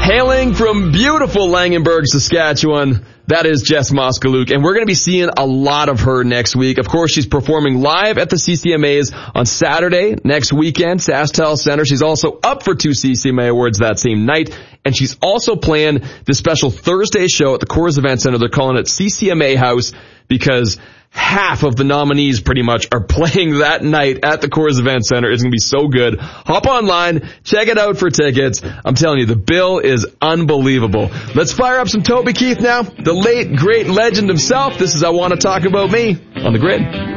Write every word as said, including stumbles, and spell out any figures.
Hailing from beautiful Langenberg, Saskatchewan, that is Jess Moskaluk, and we're going to be seeing a lot of her next week. Of course, she's performing live at the C C M As on Saturday next weekend, SaskTel Center. She's also up for two C C M A awards that same night, and she's also playing the special Thursday show at the Coors Event Center. They're calling it C C M A House because half of the nominees pretty much are playing that night at the Coors Event Center. It's going to be so good. Hop online, check it out for tickets. I'm telling you, the bill is unbelievable. Let's fire up some Toby Keith now. The late, great legend himself. This is I Want to Talk About Me on The Grid.